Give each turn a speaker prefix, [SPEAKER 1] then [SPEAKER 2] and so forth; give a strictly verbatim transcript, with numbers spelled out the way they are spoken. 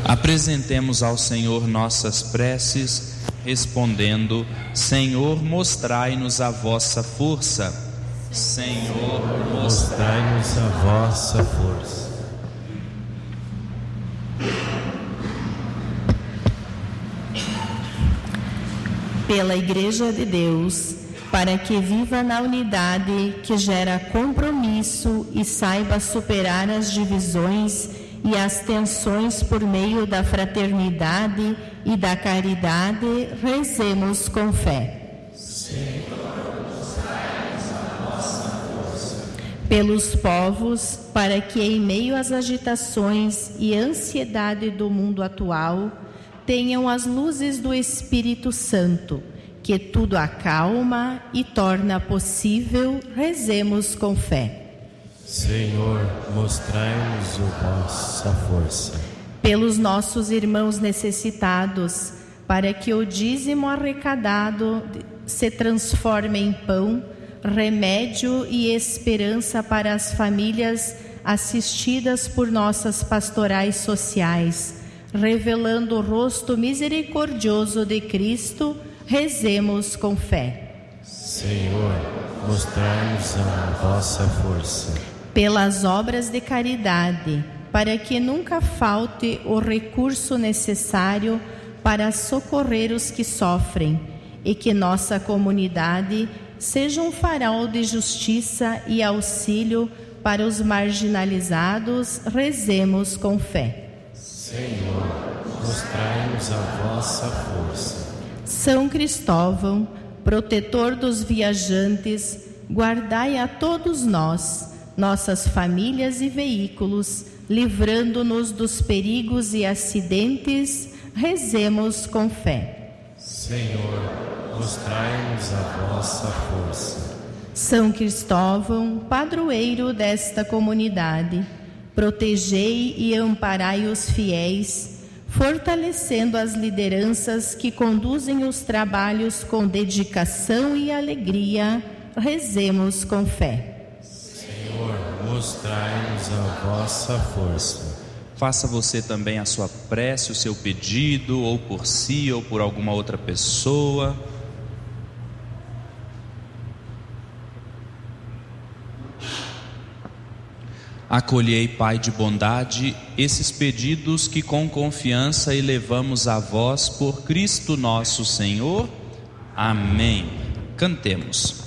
[SPEAKER 1] Apresentemos ao Senhor nossas preces, respondendo: Senhor, mostrai-nos a vossa força. Senhor,
[SPEAKER 2] mostrai-nos a vossa força.
[SPEAKER 3] Pela Igreja de Deus, para que viva na unidade que gera compromisso e saiba superar as divisões e as tensões por meio da fraternidade e da caridade, rezemos com fé.
[SPEAKER 2] Senhor, mostrai-nos a vossa força.
[SPEAKER 3] Pelos povos, para que em meio às agitações e ansiedade do mundo atual, tenham as luzes do Espírito Santo, que tudo acalma e torna possível, rezemos com fé.
[SPEAKER 2] Senhor, mostrai-nos a vossa força.
[SPEAKER 3] Pelos nossos irmãos necessitados, para que o dízimo arrecadado se transforme em pão, remédio e esperança para as famílias assistidas por nossas pastorais sociais, revelando o rosto misericordioso de Cristo, rezemos com fé.
[SPEAKER 2] Senhor, mostrai-nos a vossa força.
[SPEAKER 3] Pelas obras de caridade, para que nunca falte o recurso necessário para socorrer os que sofrem, e que nossa comunidade seja um farol de justiça e auxílio para os marginalizados, rezemos com fé.
[SPEAKER 2] Senhor, mostrai-nos a vossa força.
[SPEAKER 3] São Cristóvão, protetor dos viajantes, guardai a todos nós, nossas famílias e veículos, livrando-nos dos perigos e acidentes, rezemos com fé.
[SPEAKER 2] Senhor, mostrai-nos a vossa força.
[SPEAKER 3] São Cristóvão, padroeiro desta comunidade, protegei e amparai os fiéis, fortalecendo as lideranças que conduzem os trabalhos com dedicação e alegria, rezemos com fé.
[SPEAKER 2] Senhor, mostrai-nos a vossa força.
[SPEAKER 1] Faça você também a sua prece, o seu pedido, ou por si, ou por alguma outra pessoa. Acolhei, Pai de bondade, esses pedidos que com confiança elevamos a vós por Cristo nosso Senhor. Amém. Cantemos.